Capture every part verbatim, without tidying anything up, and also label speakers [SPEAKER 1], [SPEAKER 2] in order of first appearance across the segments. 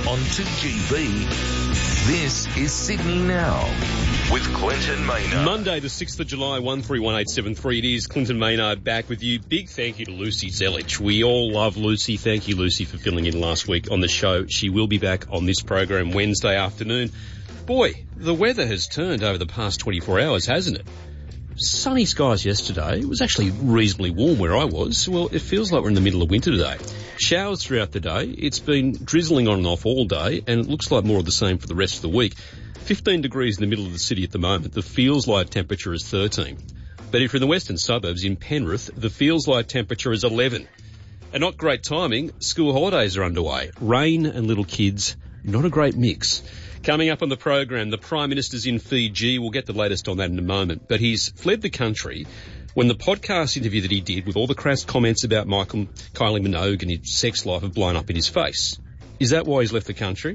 [SPEAKER 1] on two G B. This is Sydney Now with Clinton Maynard.
[SPEAKER 2] Monday, the sixth of July, one three one eight seven three. It is Clinton Maynard back with you. Big thank you to Lucy Zelich. We all love Lucy. Thank you, Lucy, for filling in last week on the show. She will be back on this program Wednesday afternoon. Boy, the weather has turned over the past twenty-four hours, hasn't it? Sunny skies yesterday. It was actually reasonably warm where I was. Well, it feels like we're in the middle of winter today. Showers throughout the day. It's been drizzling on and off all day, and it looks like more of the same for the rest of the week. fifteen degrees in the middle of the city at the moment. The feels light temperature is thirteen. But if you're in the western suburbs, in Penrith, the feels light temperature is eleven. And not great timing, school holidays are underway. Rain and little kids, not a great mix. Coming up on the program, the Prime Minister's in Fiji. We'll get the latest on that in a moment. But he's fled the country when the podcast interview that he did with all the crass comments about Michael, Kylie Minogue and his sex life have blown up in his face. Is that why he's left the country?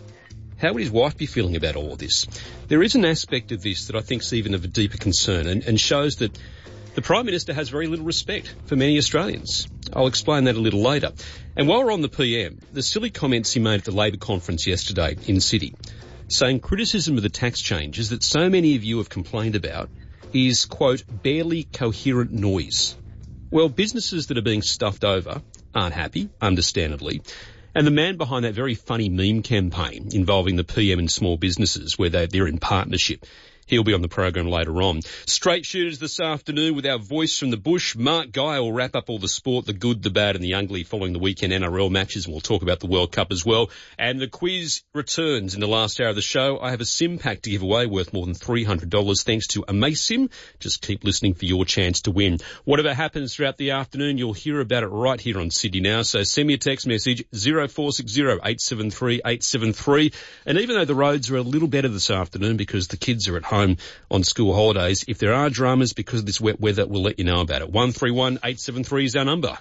[SPEAKER 2] How would his wife be feeling about all of this? There is an aspect of this that I think is even of a deeper concern and, and shows that the Prime Minister has very little respect for many Australians. I'll explain that a little later. And while we're on the P M, the silly comments he made at the Labor conference yesterday in City, saying criticism of the tax changes that so many of you have complained about is, quote, barely coherent noise. Well, businesses that are being stuffed over aren't happy, understandably. And the man behind that very funny meme campaign involving the P M and small businesses where they, they're in partnership, he'll be on the program later on. Straight shooters this afternoon with our voice from the bush. Mark Guy will wrap up all the sport, the good, the bad and the ugly following the weekend N R L matches, and we'll talk about the World Cup as well. And the quiz returns in the last hour of the show. I have a SIM pack to give away worth more than three hundred dollars thanks to AmaSim. Just keep listening for your chance to win. Whatever happens throughout the afternoon, you'll hear about it right here on Sydney Now. So send me a text message, zero four six zero eight seven three eight seven three. And even though the roads are a little better this afternoon because the kids are at home on school holidays, if there are dramas because of this wet weather, we'll let you know about it. one three one eight seven three is our number.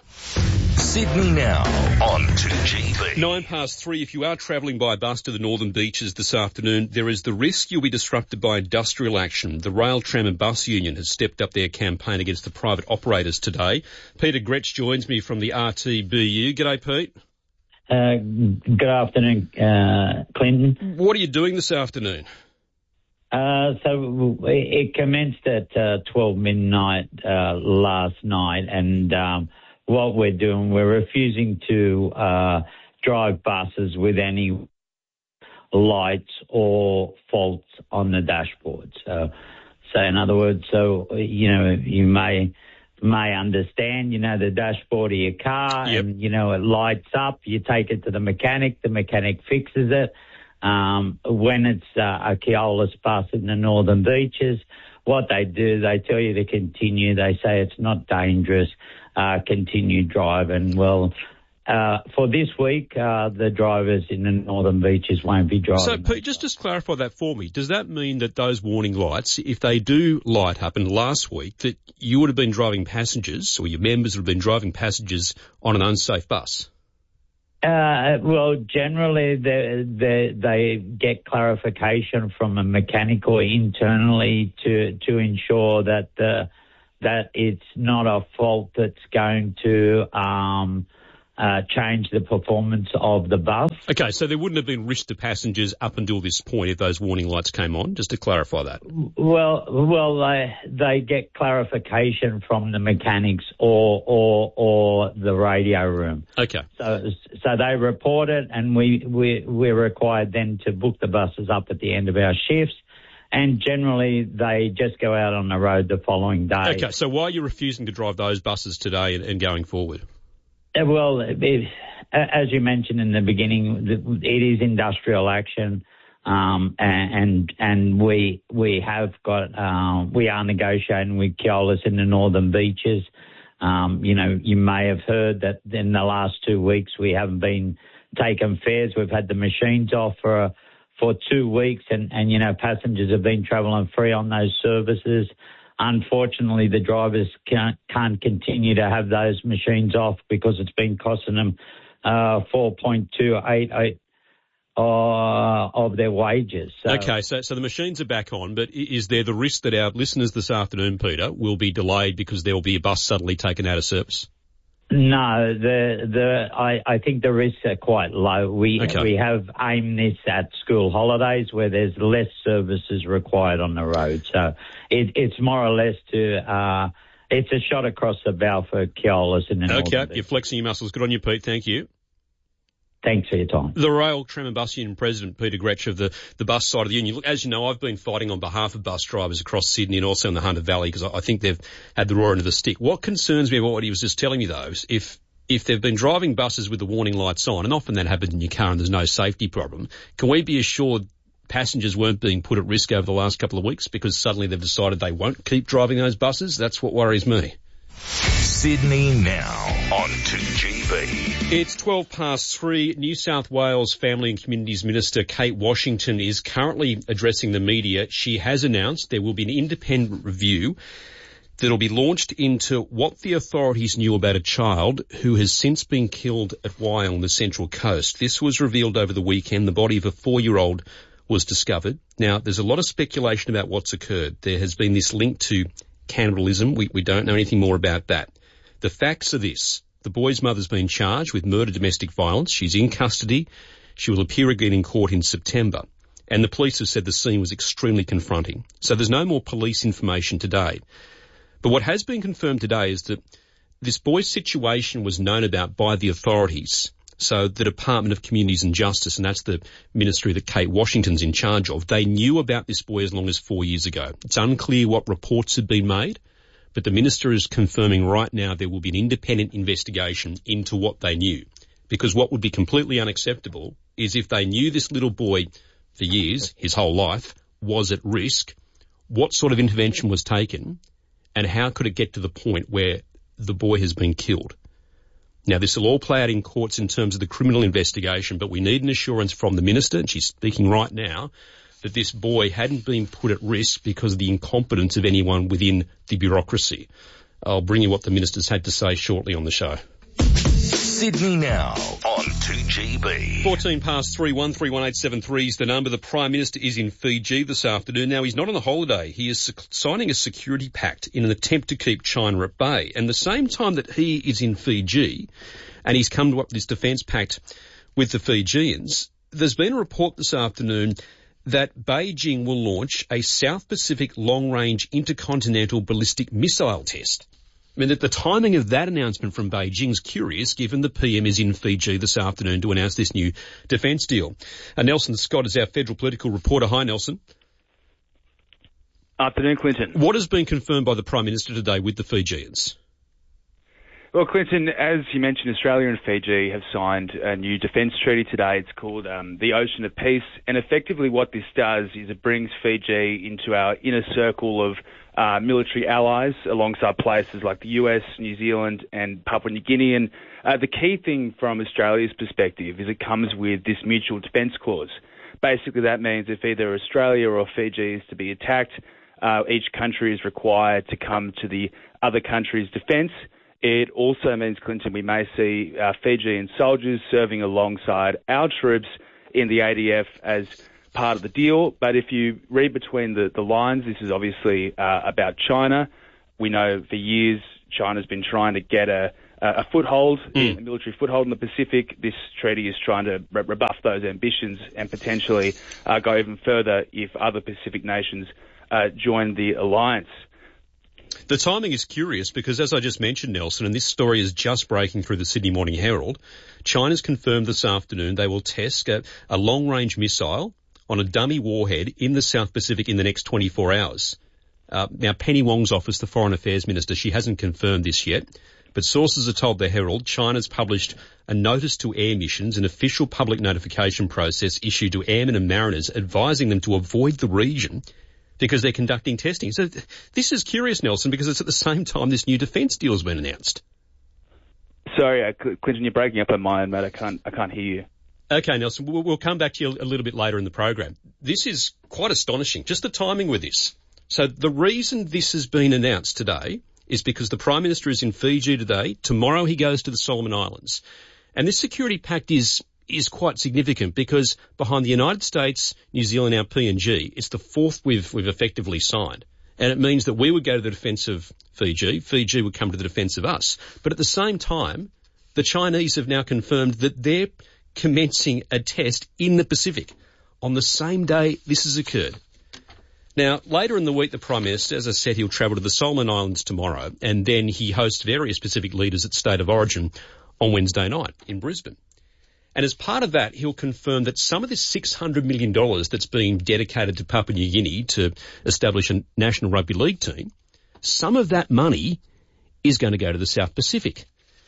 [SPEAKER 1] Sydney Now on two G B.
[SPEAKER 2] Nine past three. If you are travelling by bus to the northern beaches this afternoon, there is the risk you'll be disrupted by industrial action. The Rail, Tram and Bus Union has stepped up their campaign against the private operators today. Peter Gretsch joins me from the R T B U. G'day, Pete.
[SPEAKER 3] Uh, good afternoon, uh, Clinton.
[SPEAKER 2] What are you doing this afternoon?
[SPEAKER 3] Uh, so it commenced at uh, twelve midnight uh, last night, and um, what we're doing, we're refusing to uh, drive buses with any lights or faults on the dashboard. So, so in other words, so you know, you may may understand, you know, the dashboard of your car,
[SPEAKER 2] yep.
[SPEAKER 3] and you know it lights up. You take it to the mechanic, the mechanic fixes it. Um, when it's uh, a Keolis bus in the northern beaches, what they do, they tell you to continue. They say it's not dangerous, uh, continue driving. Well, uh, for this week, uh, the drivers in the northern beaches won't be driving.
[SPEAKER 2] So, Pete, just, just clarify that for me. Does that mean that those warning lights, if they do light up, and last week, that you would have been driving passengers, or your members would have been driving passengers on an unsafe bus?
[SPEAKER 3] Uh, well, generally they, they they get clarification from a mechanic or internally to to ensure that the that it's not a fault that's going to um, uh, change the performance of the bus.
[SPEAKER 2] Okay, so there wouldn't have been risk to passengers up until this point if those warning lights came on, just to clarify that.
[SPEAKER 3] Well, well, they they get clarification from the mechanics or or or the radio room.
[SPEAKER 2] Okay.
[SPEAKER 3] So so they report it, and we we we're required then to book the buses up at the end of our shifts. And generally, they just go out on the road the following day.
[SPEAKER 2] Okay, so why are you refusing to drive those buses today and, and going forward?
[SPEAKER 3] Well, it, as you mentioned in the beginning, it is industrial action, um, and and we we have got uh, we are negotiating with Keolis in the northern beaches. Um, you know, you may have heard that in the last two weeks we haven't been taking fares. We've had the machines off for for two weeks, and and you know passengers have been travelling free on those services. Unfortunately, the drivers can't, can't continue to have those machines off because it's been costing them uh, four point two eight eight uh, of their wages. So,
[SPEAKER 2] okay, so so the machines are back on, but is there the risk that our listeners this afternoon, Peter, will be delayed because there will be a bus suddenly taken out of service?
[SPEAKER 3] No, the the I, I think the risks are quite low. We
[SPEAKER 2] Okay.
[SPEAKER 3] we have aimed this at school holidays where there's less services required on the road. So it, it's more or less to uh, it's a shot across the bow for Keolis in the
[SPEAKER 2] Okay,
[SPEAKER 3] northern
[SPEAKER 2] you're flexing your muscles. Good on you, Pete. Thank you.
[SPEAKER 3] Thanks for your time.
[SPEAKER 2] The Rail, Tram and Bus Union President, Peter Gretsch of the, the bus side of the union. Look, as you know, I've been fighting on behalf of bus drivers across Sydney and also in the Hunter Valley because I, I think they've had the raw end of the stick. What concerns me about what he was just telling me, though, is if, if they've been driving buses with the warning lights on, and often that happens in your car and there's no safety problem, can we be assured passengers weren't being put at risk over the last couple of weeks because suddenly they've decided they won't keep driving those buses? That's what worries me.
[SPEAKER 1] Sydney Now on two G B.
[SPEAKER 2] It's twelve past three. New South Wales Family and Communities Minister Kate Washington is currently addressing the media. She has announced there will be an independent review that will be launched into what the authorities knew about a child who has since been killed at Wyong on the Central Coast. This was revealed over the weekend. The body of a four-year-old was discovered. Now, there's a lot of speculation about what's occurred. There has been this link to cannibalism. We, we don't know anything more about that. The facts are this. The boy's mother's been charged with murder, domestic violence. She's in custody. She will appear again in court in September. And the police have said the scene was extremely confronting. So there's no more police information today. But what has been confirmed today is that this boy's situation was known about by the authorities. So the Department of Communities and Justice, and that's the ministry that Kate Washington's in charge of, they knew about this boy as long as four years ago. It's unclear what reports had been made, but the minister is confirming right now there will be an independent investigation into what they knew. Because what would be completely unacceptable is if they knew this little boy for years, his whole life, was at risk, what sort of intervention was taken, and how could it get to the point where the boy has been killed. Now, this will all play out in courts in terms of the criminal investigation, but we need an assurance from the minister, and she's speaking right now, that this boy hadn't been put at risk because of the incompetence of anyone within the bureaucracy. I'll bring you what the minister's had to say shortly on the show.
[SPEAKER 1] Sydney Now on two G B.
[SPEAKER 2] fourteen past three, one three one eight seven three is the number. The Prime Minister is in Fiji this afternoon. Now, he's not on a holiday. He is signing a security pact in an attempt to keep China at bay. And the same time that he is in Fiji and he's come to up this defence pact with the Fijians, there's been a report this afternoon that Beijing will launch a South Pacific long-range intercontinental ballistic missile test. I mean, that the timing of that announcement from Beijing is curious, given the P M is in Fiji this afternoon to announce this new defence deal. Uh, Nelson Scott is our federal political reporter. Hi, Nelson.
[SPEAKER 4] Afternoon, Clinton.
[SPEAKER 2] What has been confirmed by the Prime Minister today with the Fijians?
[SPEAKER 4] Well, Clinton, as you mentioned, Australia and Fiji have signed a new defence treaty today. It's called um, the Ocean of Peace. And effectively what this does is it brings Fiji into our inner circle of uh, military allies alongside places like the U S, New Zealand and Papua New Guinea. And uh, the key thing from Australia's perspective is it comes with this mutual defence clause. Basically, that means if either Australia or Fiji is to be attacked, uh, each country is required to come to the other country's defence. It also means, Clinton, we may see uh, Fijian soldiers serving alongside our troops in the A D F as part of the deal. But if you read between the, the lines, this is obviously uh, about China. We know for years China's been trying to get a, a foothold, mm. a military foothold in the Pacific. This treaty is trying to re- rebuff those ambitions and potentially uh, go even further if other Pacific nations uh, join the alliance.
[SPEAKER 2] The timing is curious because, as I just mentioned, Nelson, and this story is just breaking through the Sydney Morning Herald, China's confirmed this afternoon they will test a, a long-range missile on a dummy warhead in the South Pacific in the next twenty-four hours. Uh, now, Penny Wong's office, the Foreign Affairs Minister, she hasn't confirmed this yet, but sources have told the Herald China's published a notice to air missions, an official public notification process issued to airmen and mariners advising them to avoid the region because they're conducting testing. So th- this is curious, Nelson, because it's at the same time this new defence deal has been announced.
[SPEAKER 4] Sorry, uh, Clinton, you're breaking up on my end, mate. I can't, I can't hear you.
[SPEAKER 2] Okay, Nelson, we'll, we'll come back to you a little bit later in the program. This is quite astonishing, just the timing with this. So the reason this has been announced today is because the Prime Minister is in Fiji today. Tomorrow he goes to the Solomon Islands. And this security pact is is quite significant because behind the United States, New Zealand, our P N G, it's the fourth we've we've effectively signed. And it means that we would go to the defence of Fiji, Fiji would come to the defence of us. But at the same time, the Chinese have now confirmed that they're commencing a test in the Pacific on the same day this has occurred. Now, later in the week, the Prime Minister, as I said, he'll travel to the Solomon Islands tomorrow, and then he hosts various Pacific leaders at State of Origin on Wednesday night in Brisbane. And as part of that, he'll confirm that some of this six hundred million dollars that's being dedicated to Papua New Guinea to establish a national rugby league team, some of that money is going to go to the South Pacific.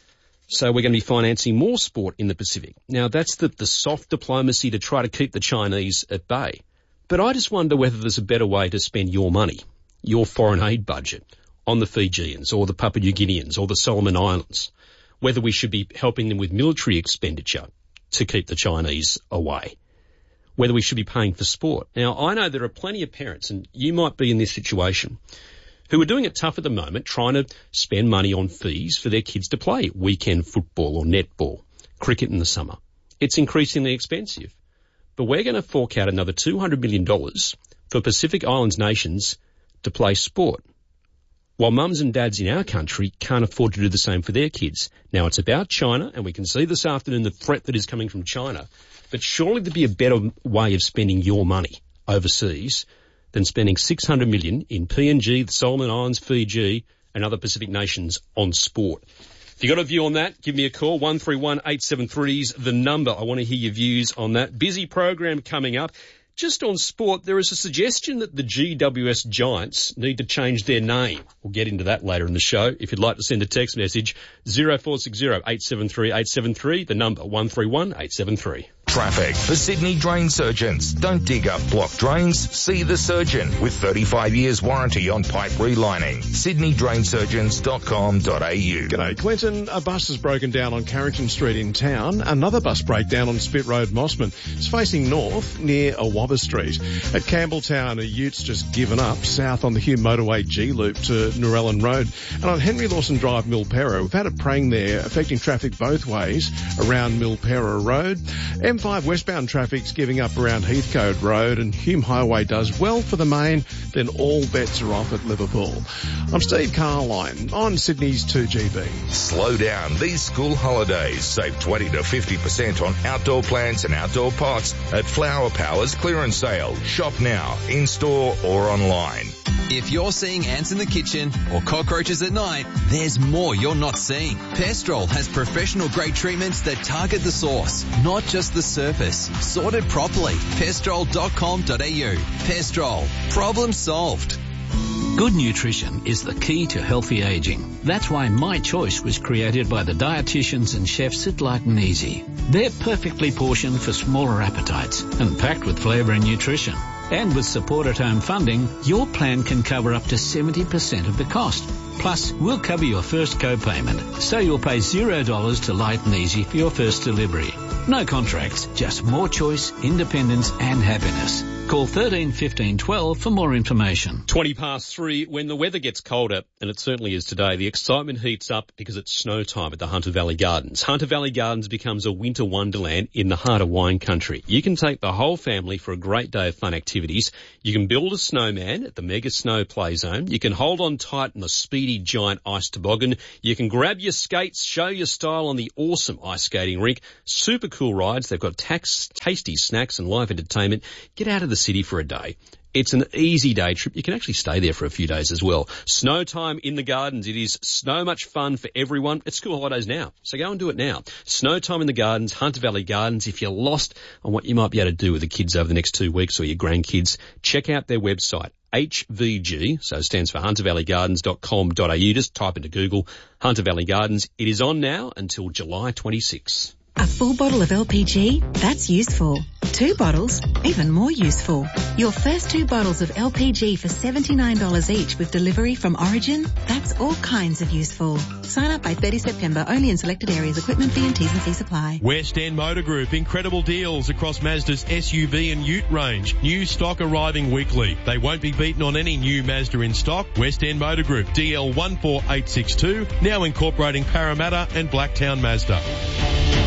[SPEAKER 2] So we're going to be financing more sport in the Pacific. Now, that's the, the soft diplomacy to try to keep the Chinese at bay. But I just wonder whether there's a better way to spend your money, your foreign aid budget, on the Fijians or the Papua New Guineans or the Solomon Islands, whether we should be helping them with military expenditure to keep the Chinese away, whether we should be paying for sport. Now, I know there are plenty of parents, and you might be in this situation, who are doing it tough at the moment, trying to spend money on fees for their kids to play weekend football or netball, cricket in the summer. It's increasingly expensive. But we're going to fork out another two hundred million dollars for Pacific Islands nations to play sport, while mums and dads in our country can't afford to do the same for their kids. Now, it's about China, and we can see this afternoon the threat that is coming from China, but surely there'd be a better way of spending your money overseas than spending six hundred million dollars in P N G, the Solomon Islands, Fiji, and other Pacific nations on sport. If you've got a view on that, give me a call. one three one eight seven three is the number. I want to hear your views on that. Busy program coming up. Just on sport, there is a suggestion that the G W S Giants need to change their name. We'll get into that later in the show. If you'd like to send a text message, zero four six zero eight seven three eight seven three, the number one three one eight seven three.
[SPEAKER 1] Traffic for Sydney Drain Surgeons. Don't dig up blocked drains. See the surgeon with thirty-five years warranty on pipe relining. sydney drain surgeons dot com dot a u.
[SPEAKER 5] G'day, Clinton. A bus has broken down on Carrington Street in town. Another bus breakdown on Spit Road, Mossman. It's facing north near Awabba Street. At Campbelltown, a ute's just given up south on the Hume Motorway G-Loop to Narellan Road. And on Henry Lawson Drive, Milperra, we've had a prang there affecting traffic both ways around Milperra Road. M five westbound traffic's giving up around Heathcote Road, and Hume Highway does well for the main, then all bets are off at Liverpool. I'm Steve Carline on Sydney's two G B.
[SPEAKER 1] Slow down these school holidays. Save twenty to fifty percent on outdoor plants and outdoor pots at Flower Power's clearance sale. Shop now, in-store or online.
[SPEAKER 6] If you're seeing ants in the kitchen or cockroaches at night, there's more you're not seeing. Pestrol has professional grade treatments that target the source, not just the surface. Sorted properly. pestrol dot com dot a u. Pestrol. Problem solved.
[SPEAKER 7] Good nutrition is the key to healthy aging. That's why My Choice was created by the dietitians and chefs at Light and Easy. They're perfectly portioned for smaller appetites and packed with flavour and nutrition. And with support at home funding, your plan can cover up to seventy percent of the cost. Plus, we'll cover your first co-payment, so you'll pay zero dollars to Light and Easy for your first delivery. No contracts, just more choice, independence and happiness. Call thirteen fifteen twelve for more information.
[SPEAKER 2] twenty past three, when the weather gets colder, and it certainly is today, the excitement heats up because it's snow time at the Hunter Valley Gardens. Hunter Valley Gardens becomes a winter wonderland in the heart of wine country. You can take the whole family for a great day of fun activities. You can build a snowman at the Mega Snow Play Zone. You can hold on tight in the speedy giant ice toboggan. You can grab your skates, show your style on the awesome ice skating rink. Super cool rides. They've got tax, tasty snacks and live entertainment. Get out of the city for a day. It's an easy day trip. You can actually stay there for a few days as well. Snow time in the gardens. It is so much fun for everyone. It's school holidays now, so go and do it now. Snow time in the gardens, Hunter Valley Gardens. If you're lost on what you might be able to do with the kids over the next two weeks or your grandkids, check out their website, H V G, so it stands for hunter valley gardens dot com dot a u. Just type into Google, Hunter Valley Gardens. It is on now until July twenty-sixth.
[SPEAKER 8] A full bottle of L P G? That's useful. Two bottles? Even more useful. Your first two bottles of L P G for seventy-nine dollars each with delivery from Origin? That's all kinds of useful. Sign up by thirtieth September, only in selected areas. Equipment fee and T's and C supply.
[SPEAKER 9] West End Motor Group, incredible deals across Mazda's S U V and Ute range. New stock arriving weekly. They won't be beaten on any new Mazda in stock. West End Motor Group, D L one four eight six two, now incorporating Parramatta and Blacktown Mazda.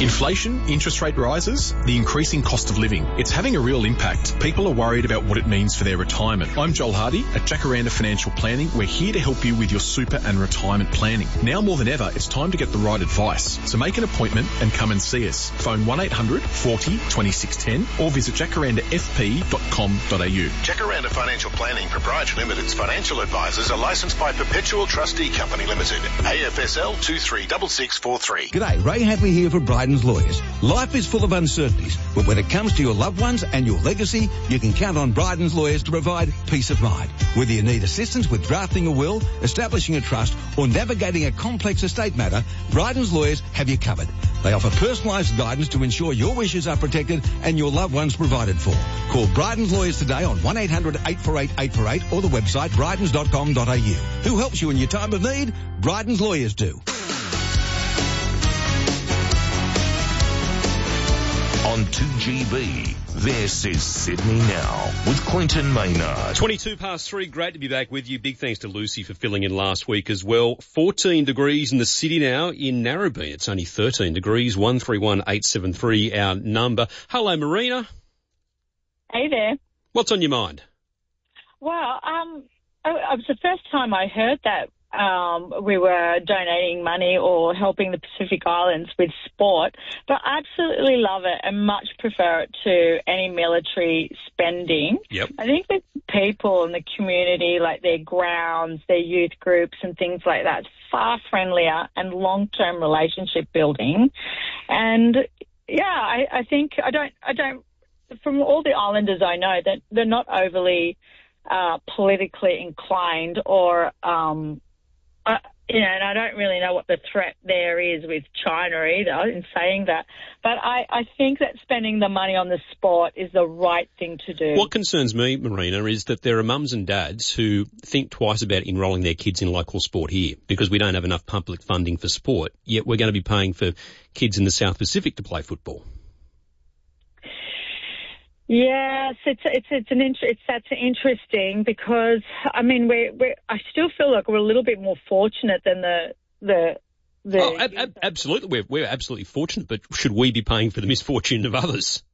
[SPEAKER 10] Inflation, interest rate rises, the increasing cost of living. It's having a real impact. People are worried about what it means for their retirement. I'm Joel Hardy at Jacaranda Financial Planning. We're here to help you with your super and retirement planning. Now more than ever, it's time to get the right advice. So make an appointment and come and see us. Phone one eight hundred forty twenty-six ten or visit jacaranda f p dot com dot a u.
[SPEAKER 11] Jacaranda Financial Planning Proprietary Limited's financial advisors are licensed by Perpetual Trustee Company Limited, A F S L two three six six four three.
[SPEAKER 12] G'day, Ray Hadley here for Bryden's Lawyers. Life is full of uncertainties, but when it comes to your loved ones and your legacy, you can count on Bryden's Lawyers to provide peace of mind. Whether you need assistance with drafting a will, establishing a trust, or navigating a complex estate matter, Bryden's Lawyers have you covered. They offer personalised guidance to ensure your wishes are protected and your loved ones provided for. Call Bryden's Lawyers today on one eight hundred eight four eight eight four eight or the website brydens dot com dot a u. Who helps you in your time of need? Bryden's Lawyers do.
[SPEAKER 1] On two G B, this is Sydney Now with Clinton Maynard.
[SPEAKER 2] twenty-two past three, great to be back with you. Big thanks to Lucy for filling in last week as well. fourteen degrees in the city now in Narrabeen. It's only thirteen degrees, one three one eight seven three our number. Hello, Marina.
[SPEAKER 13] Hey there.
[SPEAKER 2] What's on your mind?
[SPEAKER 13] Well, um, it was the first time I heard that um, we were donating money or helping the Pacific Islands with sport, but I absolutely love it and much prefer it to any military spending.
[SPEAKER 2] Yep.
[SPEAKER 13] I think that people in the community, like their grounds, their youth groups and things like that, far friendlier and long-term relationship building. And yeah, I, I think I don't, I don't, from all the islanders I know, that they're not overly uh, politically inclined or, um, uh, you know, and I don't really know what the threat there is with China either in saying that. But I, I think that spending the money on the sport is the right thing to do.
[SPEAKER 2] What concerns me, Marina, is that there are mums and dads who think twice about enrolling their kids in local sport here because we don't have enough public funding for sport, yet we're going to be paying for kids in the South Pacific to play football.
[SPEAKER 13] Yes, it's it's it's an int- it's that's interesting because I mean we we I still feel like we're a little bit more fortunate than the the the.
[SPEAKER 2] Oh, ab- ab- absolutely, we're we're absolutely fortunate, but should we be paying for the misfortune of others?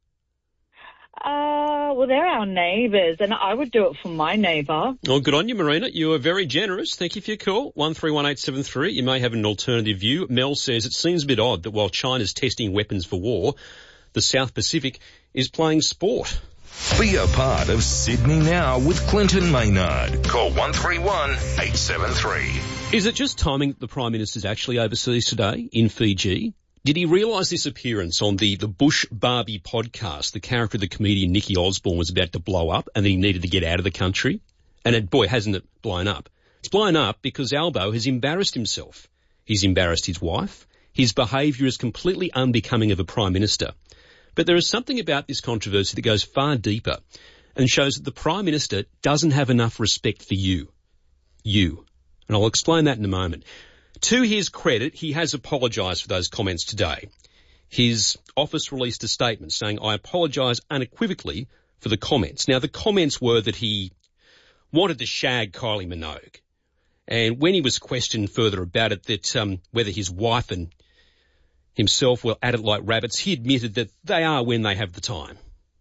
[SPEAKER 13] Uh, well, they're our neighbours, and I would do it for my neighbour.
[SPEAKER 2] Oh, good on you, Marina. You are very generous. Thank you for your call. One three one eight seven three. You may have an alternative view. Mel says it seems a bit odd that while China's testing weapons for war, the South Pacific is playing sport.
[SPEAKER 1] Be a part of Sydney Now with Clinton Maynard. Call one three one eight seven three.
[SPEAKER 2] Is it just timing that the Prime Minister's actually overseas today in Fiji? Did he realise this appearance on the, the Bush Barbie podcast, the character of the comedian Nikki Osborne was about to blow up and he needed to get out of the country? And it, boy, hasn't it blown up. It's blown up because Albo has embarrassed himself. He's embarrassed his wife. His behaviour is completely unbecoming of a Prime Minister. But there is something about this controversy that goes far deeper and shows that the Prime Minister doesn't have enough respect for you. You. And I'll explain that in a moment. To his credit, he has apologised for those comments today. His office released a statement saying, I apologise unequivocally for the comments. Now, the comments were that he wanted to shag Kylie Minogue. And when he was questioned further about it, that um, whether his wife and himself were at it like rabbits, he admitted that they are when they have the time.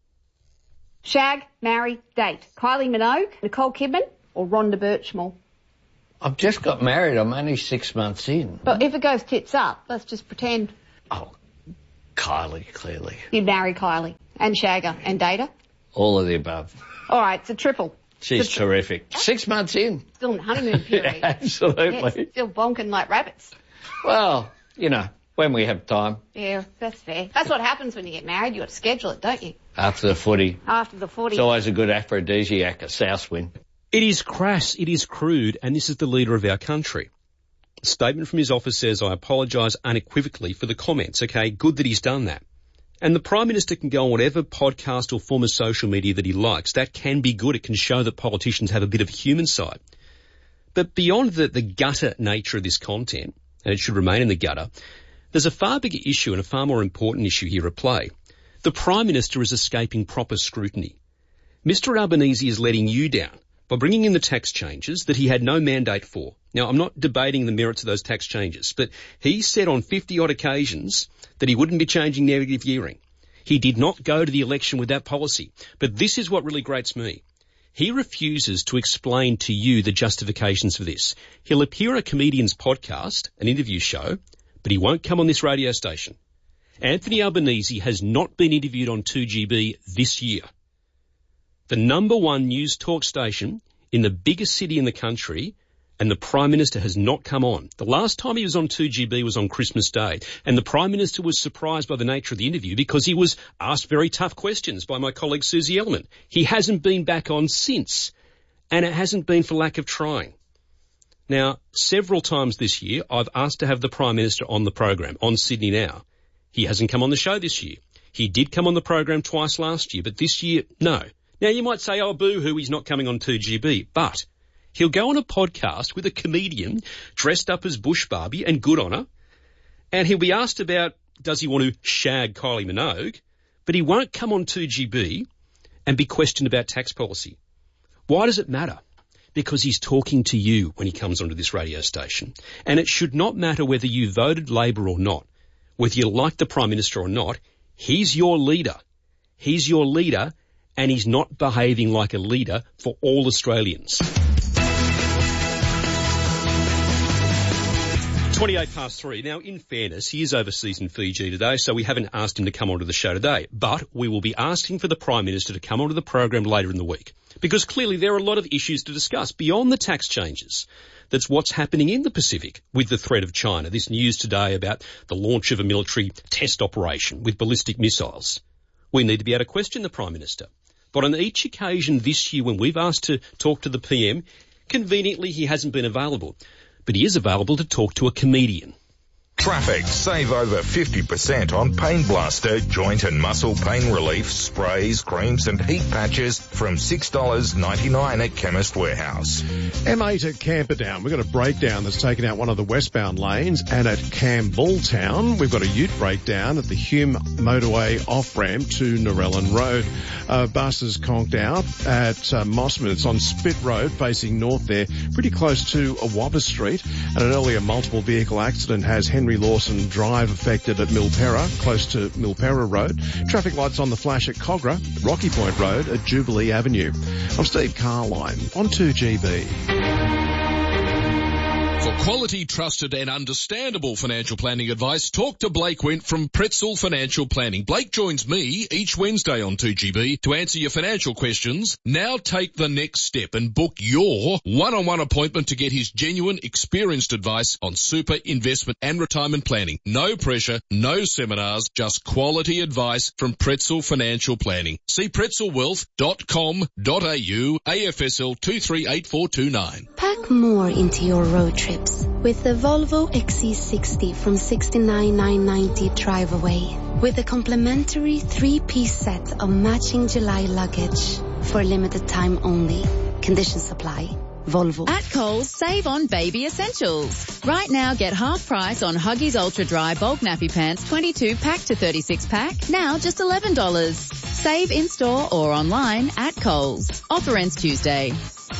[SPEAKER 14] Shag, marry, date. Kylie Minogue, Nicole Kidman or Rhonda Birchmore?
[SPEAKER 15] I've just got married. I'm only six months in.
[SPEAKER 14] But if it goes tits up, let's just pretend.
[SPEAKER 15] Oh, Kylie, clearly.
[SPEAKER 14] You'd marry Kylie and shag her and date her?
[SPEAKER 15] All of the above.
[SPEAKER 14] All right, it's a triple.
[SPEAKER 15] She's
[SPEAKER 14] it's a tri-
[SPEAKER 15] terrific. Six months in.
[SPEAKER 14] Still in honeymoon period.
[SPEAKER 15] Yeah, absolutely.
[SPEAKER 14] Yes, still bonking like rabbits.
[SPEAKER 15] Well, you know, when we have time.
[SPEAKER 14] Yeah, that's fair. That's what happens when you get married. You got to schedule it, don't you?
[SPEAKER 15] After the footy.
[SPEAKER 14] After the footy.
[SPEAKER 15] It's always a good aphrodisiac, a south wind.
[SPEAKER 2] It is crass, it is crude, and this is the leader of our country. A statement from his office says, I apologise unequivocally for the comments. Okay, good that he's done that. And the Prime Minister can go on whatever podcast or form of social media that he likes. That can be good. It can show that politicians have a bit of human side. But beyond the, the gutter nature of this content, and it should remain in the gutter, there's a far bigger issue and a far more important issue here at play. The Prime Minister is escaping proper scrutiny. Mister Albanese is letting you down by bringing in the tax changes that he had no mandate for, Now, I'm not debating the merits of those tax changes, but he said on fifty-odd occasions that he wouldn't be changing negative gearing. He did not go to the election with that policy. But this is what really grates me. He refuses to explain to you the justifications for this. He'll appear on a comedian's podcast, an interview show, but he won't come on this radio station. Anthony Albanese has not been interviewed on two G B this year. The number one news talk station in the biggest city in the country, and the Prime Minister has not come on. The last time he was on two G B was on Christmas Day, and the Prime Minister was surprised by the nature of the interview because he was asked very tough questions by my colleague Susie Ellerman. He hasn't been back on since, and it hasn't been for lack of trying. Now, several times this year, I've asked to have the Prime Minister on the program, on Sydney Now. He hasn't come on the show this year. He did come on the program twice last year, but this year, no. Now, you might say, oh, boo-hoo, he's not coming on two G B, but he'll go on a podcast with a comedian dressed up as Bush Barbie, and good on her, and he'll be asked about, does he want to shag Kylie Minogue, but he won't come on two G B and be questioned about tax policy. Why does it matter? Because he's talking to you when he comes onto this radio station, and it should not matter whether you voted Labor or not, whether you like the Prime Minister or not. He's your leader. He's your leader, and he's not behaving like a leader for all Australians. twenty-eight past three. Now, in fairness, he is overseas in Fiji today, so we haven't asked him to come onto the show today. But we will be asking for the Prime Minister to come onto the program later in the week, because clearly there are a lot of issues to discuss beyond the tax changes. That's what's happening in the Pacific with the threat of China. This news today about the launch of a military test operation with ballistic missiles. We need to be able to question the Prime Minister. But on each occasion this year when we've asked to talk to the P M, conveniently he hasn't been available. But he is available to talk to a comedian.
[SPEAKER 1] Traffic. Save over fifty percent on Pain Blaster, joint and muscle pain relief, sprays, creams and heat patches from six dollars ninety-nine at Chemist Warehouse.
[SPEAKER 5] M eight at Camperdown. We've got a breakdown that's taken out one of the westbound lanes, and at Campbelltown we've got a ute breakdown at the Hume motorway off-ramp to Narellan Road. Uh, bus is conked out at uh, Mossman. It's on Spit Road facing north there, pretty close to Awabba Street. And an earlier multiple vehicle accident has Henry Lawson Drive affected at Milperra, close to Milperra Road. Traffic lights on the flash at Cogra, Rocky Point Road at Jubilee Avenue. I'm Steve Carline on two G B.
[SPEAKER 16] For quality, trusted and understandable financial planning advice, talk to Blake Wint from Pretzel Financial Planning. Blake joins me each Wednesday on two G B to answer your financial questions. Now take the next step and book your one-on-one appointment to get his genuine, experienced advice on super, investment and retirement planning. No pressure, no seminars, just quality advice from Pretzel Financial Planning. See pretzel wealth dot com dot a u, A F S L two three eight four two nine.
[SPEAKER 17] Pack more into your road trips with the Volvo X C sixty from sixty-nine thousand nine hundred ninety dollars drive away with a complimentary three-piece set of matching July luggage for a limited time only. Conditions apply. Volvo.
[SPEAKER 18] At Coles, save on baby essentials. Right now, get half price on Huggies Ultra Dry Bulk Nappy Pants twenty-two pack to thirty-six pack. Now just eleven dollars. Save in-store or online at Coles. Offer ends Tuesday.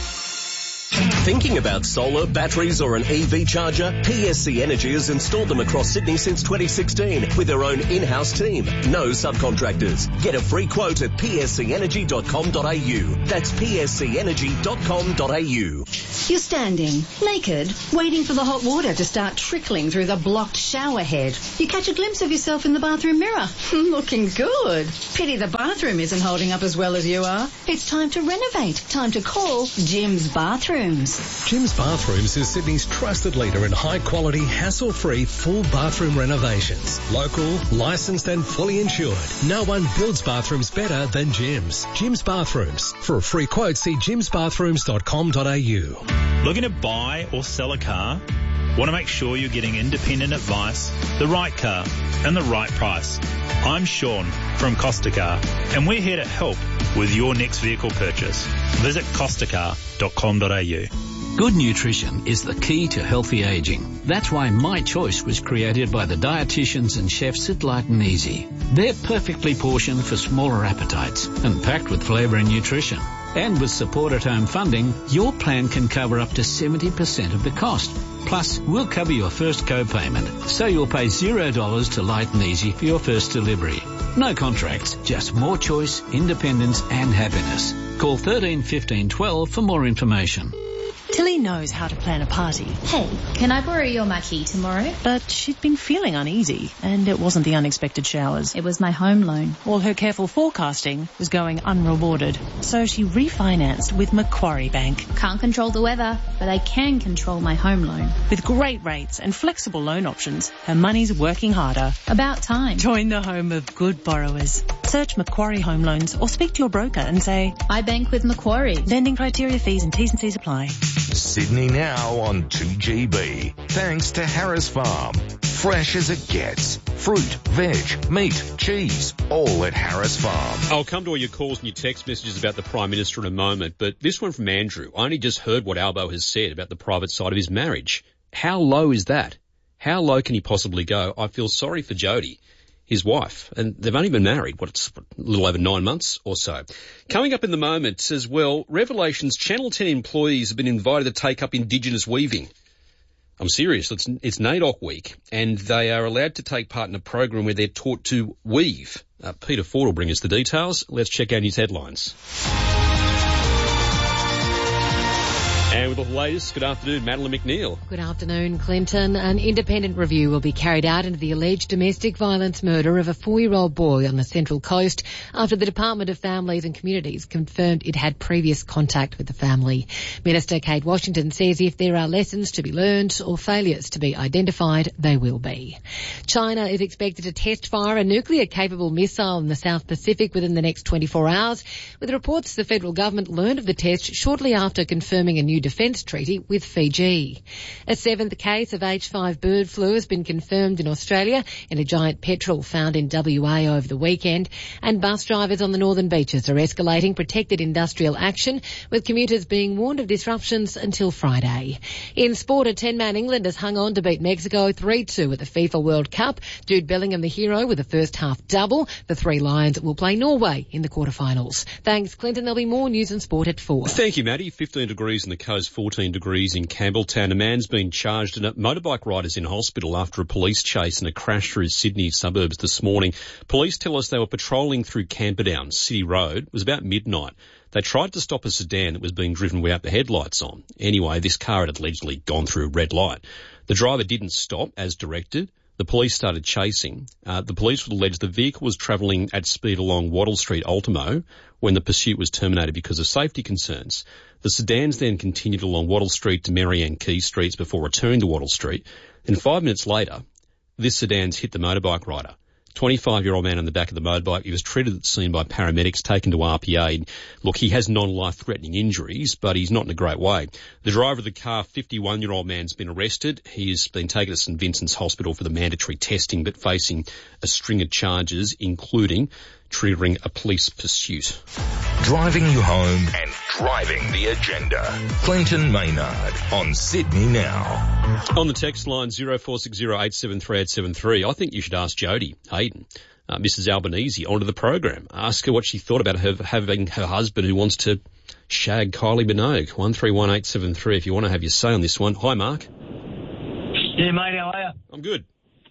[SPEAKER 19] Thinking about solar, batteries or an E V charger? P S C Energy has installed them across Sydney since twenty sixteen with their own in-house team. No subcontractors. Get a free quote at p s c energy dot com dot a u. That's p s c energy dot com dot a u.
[SPEAKER 20] You're standing, naked, waiting for the hot water to start trickling through the blocked shower head. You catch a glimpse of yourself in the bathroom mirror. Looking good. Pity the bathroom isn't holding up as well as you are. It's time to renovate. Time to call Jim's Bathroom.
[SPEAKER 21] Jim's Bathrooms is Sydney's trusted leader in high-quality, hassle-free full bathroom renovations. Local, licensed and fully insured. No one builds bathrooms better than Jim's. Jim's Bathrooms. For a free quote, see jims bathrooms dot com dot a u.
[SPEAKER 22] Looking to buy or sell a car? Want to make sure you're getting independent advice, the right car, and the right price. I'm Sean from Costa Car, and we're here to help with your next vehicle purchase. Visit costa car dot com dot a u.
[SPEAKER 7] Good nutrition is the key to healthy aging. That's why My Choice was created by the dietitians and chefs at Light and Easy. They're perfectly portioned for smaller appetites and packed with flavour and nutrition. And with support at home funding, your plan can cover up to seventy percent of the cost. Plus, we'll cover your first co-payment, so you'll pay zero dollars to Light and Easy for your first delivery. No contracts, just more choice, independence and happiness. Call thirteen fifteen twelve for more information.
[SPEAKER 3] Tilly knows how to plan a party.
[SPEAKER 4] Hey, can I borrow your marquee tomorrow?
[SPEAKER 3] But she'd been feeling uneasy, and it wasn't the unexpected showers.
[SPEAKER 4] It was my home loan.
[SPEAKER 3] All her careful forecasting was going unrewarded. So she refinanced with Macquarie Bank.
[SPEAKER 4] Can't control the weather, but I can control my home loan.
[SPEAKER 3] With great rates and flexible loan options, her money's working harder.
[SPEAKER 4] About time.
[SPEAKER 3] Join the home of good borrowers. Search Macquarie Home Loans or speak to your broker and say,
[SPEAKER 4] I bank with Macquarie.
[SPEAKER 3] Lending criteria, fees and T's and C's apply.
[SPEAKER 1] Sydney Now on two G B. Thanks to Harris Farm. Fresh as it gets. Fruit, veg, meat, cheese, all at Harris Farm.
[SPEAKER 2] I'll come to all your calls and your text messages about the Prime Minister in a moment, but this one from Andrew. I only just heard what Albo has said about the private side of his marriage. How low is that? How low can he possibly go? I feel sorry for Jodie, his wife, and they've only been married, what, it's a little over nine months or so. Coming up in the moment as well, Revelations Channel ten employees have been invited to take up Indigenous weaving. I'm serious, it's, it's NAIDOC week, and they are allowed to take part in a program where they're taught to weave. Uh, Peter Ford will bring us the details. Let's check out his headlines. And with the latest, good afternoon, Madeline McNeil.
[SPEAKER 23] Good afternoon, Clinton. An independent review will be carried out into the alleged domestic violence murder of a four-year-old boy on the Central Coast after the Department of Families and Communities confirmed it had previous contact with the family. Minister Kate Washington says if there are lessons to be learned or failures to be identified, they will be. China is expected to test fire a nuclear-capable missile in the South Pacific within the next twenty-four hours, with reports the federal government learned of the test shortly after confirming a new defence treaty with Fiji. A seventh case of H five bird flu has been confirmed in Australia in a giant petrel found in W A over the weekend, and bus drivers on the northern beaches are escalating protected industrial action, with commuters being warned of disruptions until Friday. In sport, a ten-man England has hung on to beat Mexico three two at the FIFA World Cup. Jude Bellingham, the hero, with a first-half double. The Three Lions will play Norway in the quarterfinals. Thanks, Clinton. There'll be more news and sport at four.
[SPEAKER 2] Thank you, Maddie. fifteen degrees in the coast, fourteen degrees in Campbelltown. A man's been charged and a motorbike rider's in hospital after a police chase and a crash through Sydney suburbs this morning. Police tell us they were patrolling through Camperdown City Road. It was about midnight. They tried to stop a sedan that was being driven without the headlights on. Anyway, this car had allegedly gone through a red light. The driver didn't stop as directed. The police started chasing. Uh, the police would allege the vehicle was travelling at speed along Wattle Street, Ultimo, when the pursuit was terminated because of safety concerns. The sedans then continued along Wattle Street to Marianne Key Streets before returning to Wattle Street. And five minutes later, this sedan's hit the motorbike rider. twenty-five-year-old man on the back of the motorbike. He was treated at the scene by paramedics, taken to R P A. Look, he has non-life-threatening injuries, but he's not in a great way. The driver of the car, fifty-one-year-old man's been arrested. He has been taken to St Vincent's Hospital for the mandatory testing, but facing a string of charges, including triggering a police pursuit.
[SPEAKER 1] Driving you home and driving the agenda. Clinton Maynard on Sydney Now.
[SPEAKER 2] On the text line zero four six zero eight seven three eight seven three, I think you should ask Jodie Hayden, uh, Missus Albanese, onto the program. Ask her what she thought about her having her husband who wants to shag Kylie Minogue. one three one eight seven three if you want to have your say on this one. Hi, Mark.
[SPEAKER 24] Yeah, mate, how are you?
[SPEAKER 2] I'm good.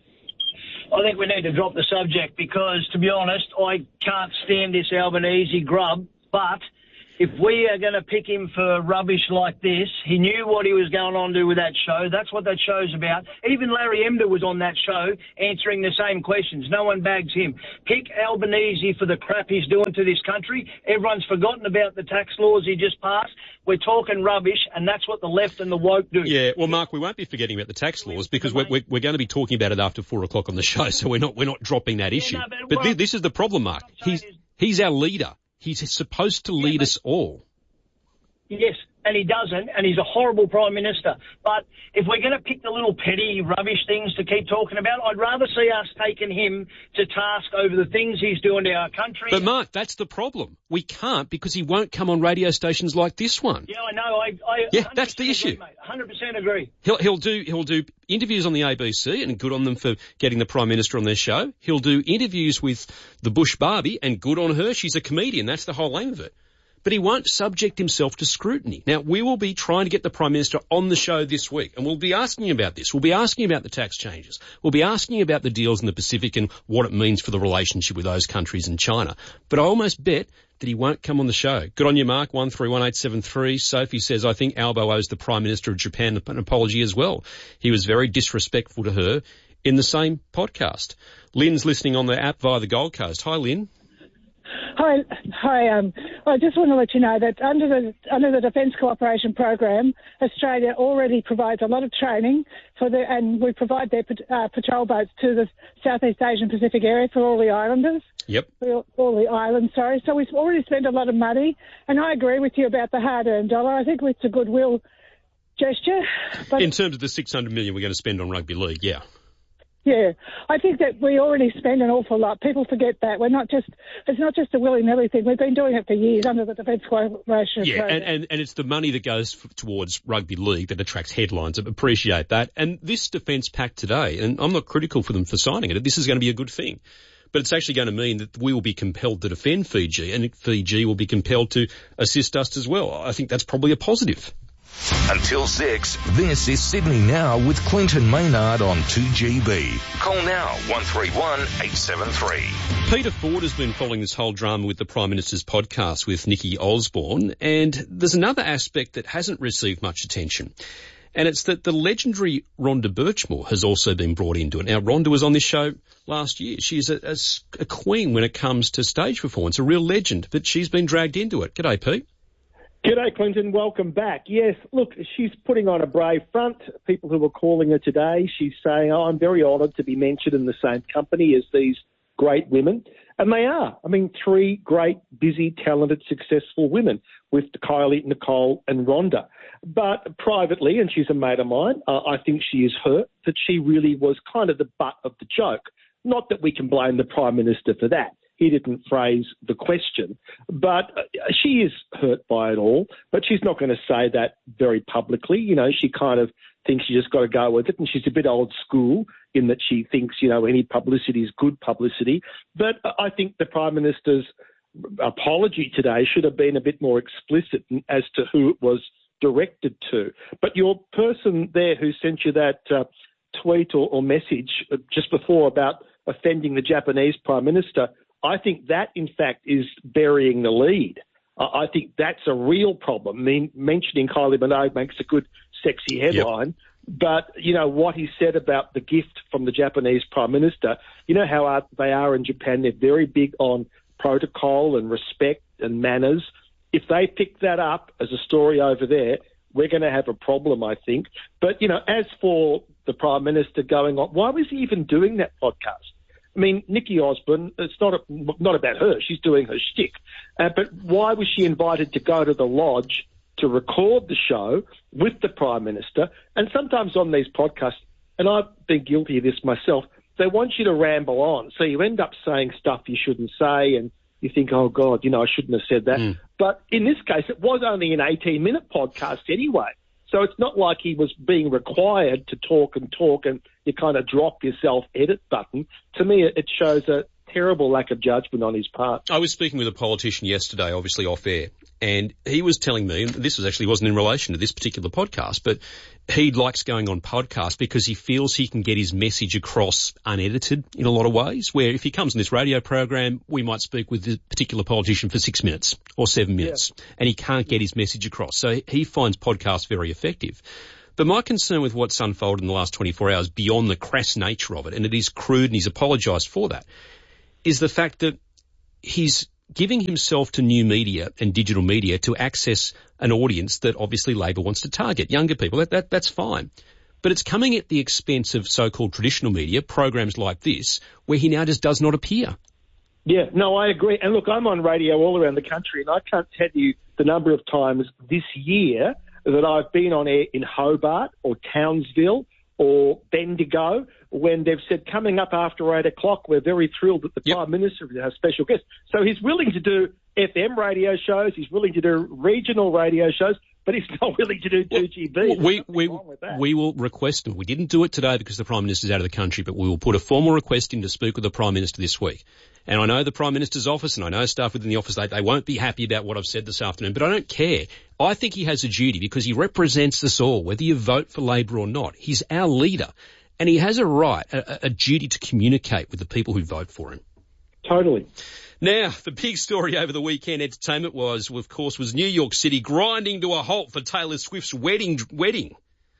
[SPEAKER 24] I think we need to drop the subject because, to be honest, I can't stand this Albanese grub, but if we are going to pick him for rubbish like this, he knew what he was going on to with that show. That's what that show's about. Even Larry Emder was on that show answering the same questions. No one bags him. Pick Albanese for the crap he's doing to this country. Everyone's forgotten about the tax laws he just passed. We're talking rubbish, and that's what the left and the woke do.
[SPEAKER 2] Yeah, well, Mark, we won't be forgetting about the tax laws because we're, we're, we're going to be talking about it after four o'clock on the show, so we're not we're not dropping that issue.
[SPEAKER 24] Yeah, no, but
[SPEAKER 2] but
[SPEAKER 24] what
[SPEAKER 2] th- this is the problem, Mark. He's he's our leader. He's supposed to lead yeah, us all.
[SPEAKER 24] Yes, and he doesn't, and he's a horrible Prime Minister. But if we're going to pick the little petty rubbish things to keep talking about, I'd rather see us taking him to task over the things he's doing to our country.
[SPEAKER 2] But, Mark, that's the problem. We can't because he won't come on radio stations like this one.
[SPEAKER 24] Yeah, I know. I, I
[SPEAKER 2] yeah, that's the issue.
[SPEAKER 24] Agree, mate. one hundred percent agree.
[SPEAKER 2] He'll, he'll do he'll do interviews on the A B C, and good on them for getting the Prime Minister on their show. He'll do interviews with the Bush Barbie, and good on her. She's a comedian. That's the whole aim of it. but he won't subject himself to scrutiny. Now, we will be trying to get the Prime Minister on the show this week, and we'll be asking about this. We'll be asking about the tax changes. We'll be asking about the deals in the Pacific and what it means for the relationship with those countries and China. But I almost bet that he won't come on the show. Good on you, Mark, one three one eight seven three. Sophie says, I think Albo owes the Prime Minister of Japan an apology as well. He was very disrespectful to her in the same podcast. Lynn's listening on the app via the Gold Coast. Hi, Lynn.
[SPEAKER 6] Hi, hi. Um, I just want to let you know that under the under the Defence Cooperation Program, Australia already provides a lot of training for the, and we provide their uh, patrol boats to the Southeast Asian Pacific area for all the islanders.
[SPEAKER 2] Yep.
[SPEAKER 6] For all the islands, sorry. So we've already spent a lot of money, and I agree with you about the hard-earned dollar. I think it's a goodwill gesture. But
[SPEAKER 2] in terms of the six hundred million dollars we're going to spend on rugby league, yeah.
[SPEAKER 6] Yeah, I think that we already spend an awful lot. People forget that. We're not just, it's not just a willy-nilly thing. We've been doing it for years under the Defence Cooperation
[SPEAKER 2] Yeah,
[SPEAKER 6] Program.
[SPEAKER 2] and, and, and it's the money that goes f- towards rugby league that attracts headlines. I appreciate that. And this Defence Pact today, and I'm not critical for them for signing it, this is going to be a good thing. But it's actually going to mean that we will be compelled to defend Fiji, and Fiji will be compelled to assist us as well. I think that's probably a positive.
[SPEAKER 1] Until six, this is Sydney Now with Clinton Maynard on two G B. Call now, one three one eight seven three.
[SPEAKER 2] Peter Ford has been following this whole drama with the Prime Minister's podcast with Nikki Osborne, and there's another aspect that hasn't received much attention, and it's that the legendary Rhonda Birchmore has also been brought into it. Now, Rhonda was on this show last year. She's a, a, a queen when it comes to stage performance, a real legend, but she's been dragged into it. G'day, Pete.
[SPEAKER 8] G'day, Clinton. Welcome back. Yes, look, she's putting on a brave front. People who were calling her today, she's saying, oh, I'm very honoured to be mentioned in the same company as these great women. And they are. I mean, three great, busy, talented, successful women with Kylie, Nicole and Rhonda. But privately, and she's a mate of mine, uh, I think she is hurt that she really was kind of the butt of the joke. Not that we can blame the Prime Minister for that. He didn't phrase the question, but she is hurt by it all, but she's not going to say that very publicly. You know, she kind of thinks you just got to go with it, and she's a bit old school in that she thinks, you know, any publicity is good publicity. But I think the Prime Minister's apology today should have been a bit more explicit as to who it was directed to. But your person there who sent you that uh, tweet or, or message just before about offending the Japanese Prime Minister, I think that, in fact, is burying the lead. I think that's a real problem. I mean, mentioning Kylie Minogue makes a good, sexy headline. Yep. But, you know, what he said about the gift from the Japanese Prime Minister, you know how they are in Japan. They're very big on protocol and respect and manners. If they pick that up as a story over there, we're going to have a problem, I think. But, you know, as for the Prime Minister going on, why was he even doing that podcast? I mean, Nikki Osborne, it's not a, not about her. She's doing her shtick. Uh, but why was she invited to go to the lodge to record the show with the Prime Minister? And sometimes on these podcasts, and I've been guilty of this myself, they want you to ramble on. So you end up saying stuff you shouldn't say, and you think, oh, God, you know, I shouldn't have said that. Mm. But in this case, it was only an eighteen-minute podcast anyway. So it's not like he was being required to talk and talk and you kind of drop your self-edit button. To me, it shows a terrible lack of judgment on his part.
[SPEAKER 2] I was speaking with a politician yesterday, obviously off air, and he was telling me, and this was actually wasn't in relation to this particular podcast, but he likes going on podcasts because he feels he can get his message across unedited in a lot of ways, where if he comes on this radio program, we might speak with this particular politician for six minutes or seven minutes, yeah. and he can't get his message across. So he finds podcasts very effective. But my concern with what's unfolded in the last twenty-four hours, beyond the crass nature of it, and it is crude and he's apologised for that, is the fact that he's giving himself to new media and digital media to access an audience that obviously Labor wants to target, younger people. That, that that's fine. But it's coming at the expense of so-called traditional media, programs like this, where he now just does not appear.
[SPEAKER 8] Yeah, no, I agree. And look, I'm on radio all around the country, and I can't tell you the number of times this year that I've been on air in Hobart or Townsville or Bendigo when they've said, coming up after eight o'clock, we're very thrilled that the yep. Prime Minister is our special guest. So he's willing to do F M radio shows, he's willing to do regional radio shows, but he's not willing to do two G B.
[SPEAKER 2] Well, we we, we will request him. We didn't do it today because the Prime Minister's out of the country, but we will put a formal request in to speak with the Prime Minister this week. And I know the Prime Minister's office and I know staff within the office, they, they won't be happy about what I've said this afternoon, but I don't care. I think he has a duty because he represents us all, whether you vote for Labor or not. He's our leader and he has a right, a, a duty to communicate with the people who vote for him.
[SPEAKER 8] Totally.
[SPEAKER 2] Now, the big story over the weekend entertainment was, of course, was New York City grinding to a halt for Taylor Swift's wedding. wedding.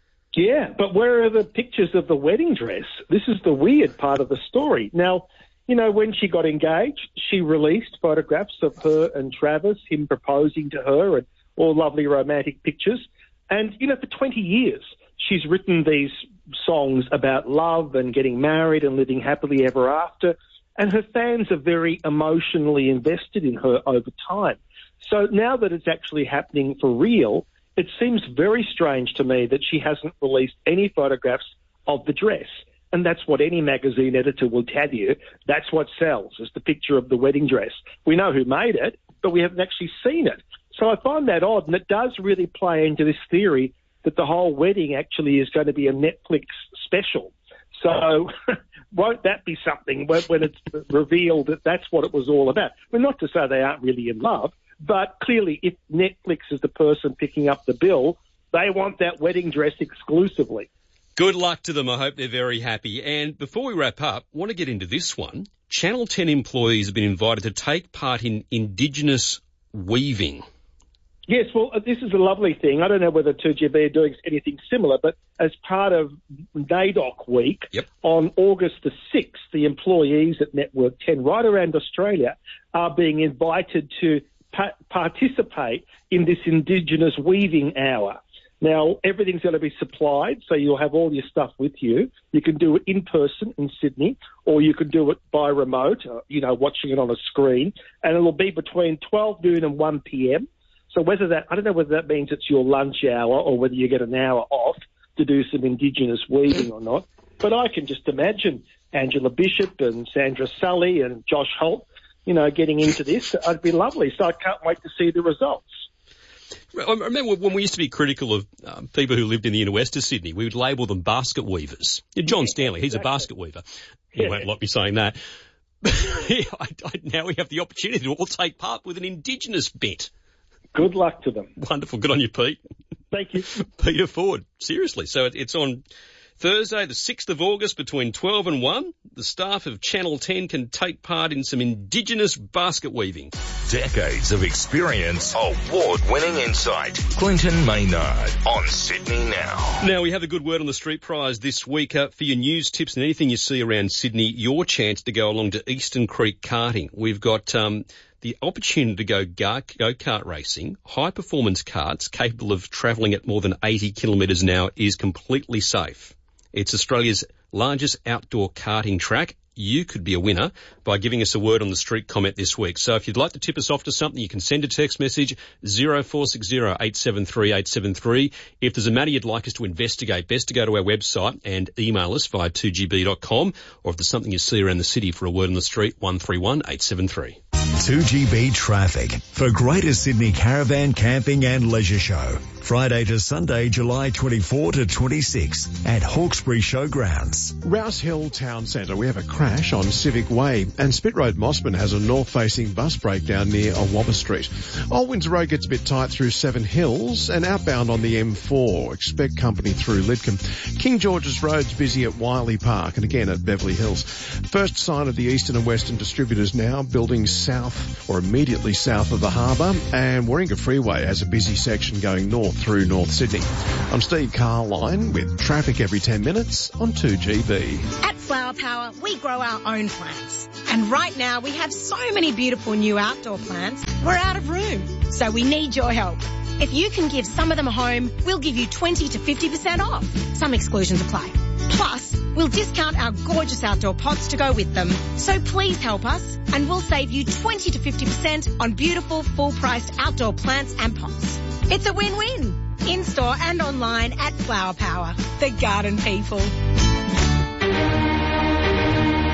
[SPEAKER 8] Yeah, but where are the pictures of the wedding dress? This is the weird part of the story. Now, you know, when she got engaged, she released photographs of her and Travis, him proposing to her, and all lovely romantic pictures. And, you know, for twenty years, she's written these songs about love and getting married and living happily ever after. And her fans are very emotionally invested in her over time. So now that it's actually happening for real, it seems very strange to me that she hasn't released any photographs of the dress. And that's what any magazine editor will tell you. That's what sells, is the picture of the wedding dress. We know who made it, but we haven't actually seen it. So I find that odd, and it does really play into this theory that the whole wedding actually is going to be a Netflix special. So won't that be something when, when it's revealed that that's what it was all about? Well, not to say they aren't really in love, but clearly if Netflix is the person picking up the bill, they want that wedding dress exclusively.
[SPEAKER 2] Good luck to them. I hope they're very happy. And before we wrap up, I want to get into this one. Channel ten employees have been invited to take part in Indigenous weaving.
[SPEAKER 8] Yes, well, this is a lovely thing. I don't know whether two G B are doing anything similar, but as part of NAIDOC Week,
[SPEAKER 2] yep.
[SPEAKER 8] on August the sixth, the employees at Network ten right around Australia are being invited to pa- participate in this Indigenous weaving hour. Now, everything's going to be supplied, so you'll have all your stuff with you. You can do it in person in Sydney, or you can do it by remote, uh, you know, watching it on a screen, and it'll be between twelve noon and one p.m. So whether that, I don't know whether that means it's your lunch hour or whether you get an hour off to do some Indigenous weaving or not. But I can just imagine Angela Bishop and Sandra Sully and Josh Holt, you know, getting into this. It'd be lovely. So I can't wait to see the results.
[SPEAKER 2] I remember when we used to be critical of um, people who lived in the inner west of Sydney, we would label them basket weavers. John
[SPEAKER 8] Yeah,
[SPEAKER 2] Stanley, he's
[SPEAKER 8] exactly.
[SPEAKER 2] a basket weaver. He
[SPEAKER 8] Yeah.
[SPEAKER 2] won't like me saying that. I, I, now we have the opportunity to all take part with an Indigenous bit.
[SPEAKER 8] Good luck to them.
[SPEAKER 2] Wonderful. Good on you, Pete.
[SPEAKER 8] Thank you.
[SPEAKER 2] Peter Ford. Seriously. So it, it's on Thursday, the sixth of August, between twelve and one. The staff of Channel ten can take part in some Indigenous basket weaving.
[SPEAKER 1] Decades of experience, award-winning insight. Clinton Maynard on Sydney Now.
[SPEAKER 2] Now, we have a good word on the street prize this week. Uh, for your news, tips and anything you see around Sydney, your chance to go along to Eastern Creek Karting. We've got um, the opportunity to go gar- go-kart racing. High-performance karts capable of travelling at more than eighty kilometres an hour is completely safe. It's Australia's largest outdoor karting track. You could be a winner by giving us a word on the street comment this week. So if you'd like to tip us off to something, you can send a text message zero four six zero eight seven three eight seven three. If there's a matter you'd like us to investigate, best to go to our website and email us via two g b dot com, or if there's something you see around the city for a word on the street, one three one eight seven three.
[SPEAKER 9] two G B traffic for Greater Sydney Caravan Camping and Leisure Show. Friday to Sunday, July twenty-fourth to twenty-sixth at Hawkesbury Showgrounds.
[SPEAKER 5] Rouse Hill Town Centre, we have a crash on Civic Way, and Spit Road Mossman has a north-facing bus breakdown near Awaba Street. Old Windsor Road gets a bit tight through Seven Hills and outbound on the M four. Expect company through Lidcombe. King George's Road's busy at Wiley Park and again at Beverly Hills. First sign of the eastern and western distributors now building south or immediately south of the harbour, and Warringah Freeway has a busy section going north through North Sydney. I'm Steve Carline with traffic every ten minutes on two G B.
[SPEAKER 10] At Flower Power, we grow our own plants. And right now we have so many beautiful new outdoor plants, we're out of room. So we need your help. If you can give some of them a home, we'll give you twenty to fifty percent off. Some exclusions apply. Plus, we'll discount our gorgeous outdoor pots to go with them. So please help us and we'll save you twenty to fifty percent on beautiful full-priced outdoor plants and pots. It's a win-win. In-store and online at Flower Power, the garden people.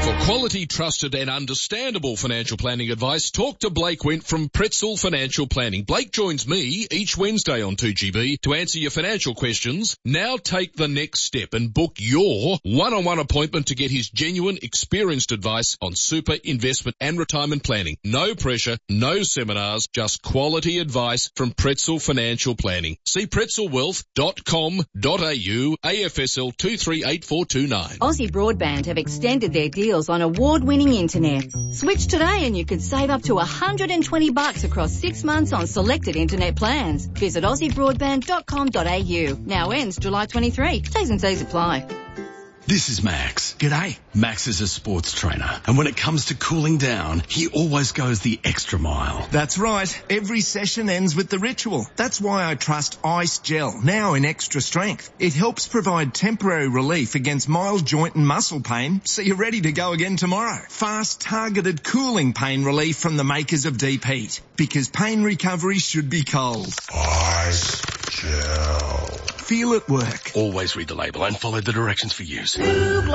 [SPEAKER 16] For quality, trusted and understandable financial planning advice, talk to Blake Wint from Pretzel Financial Planning. Blake joins me each Wednesday on two G B to answer your financial questions. Now take the next step and book your one-on-one appointment to get his genuine, experienced advice on super, investment and retirement planning. No pressure, no seminars, just quality advice from Pretzel Financial Planning. See pretzel wealth dot com dot a u, A F S L two three eight four two nine.
[SPEAKER 11] Aussie Broadband have extended their deals on award-winning internet. Switch today and you could save up to one hundred twenty bucks across six months on selected internet plans. Visit aussie broadband dot com dot a u. Now ends July twenty-third. T's and C's apply.
[SPEAKER 12] This is Max. G'day. Max is a sports trainer, and when it comes to cooling down, he always goes the extra mile.
[SPEAKER 13] That's right. Every session ends with the ritual. That's why I trust Ice Gel, now in extra strength. It helps provide temporary relief against mild joint and muscle pain, so you're ready to go again tomorrow. Fast, targeted cooling pain relief from the makers of Deep Heat, because pain recovery should be cold.
[SPEAKER 12] Ice Gel.
[SPEAKER 13] Feel it work.
[SPEAKER 12] Always read the label and follow the directions for use.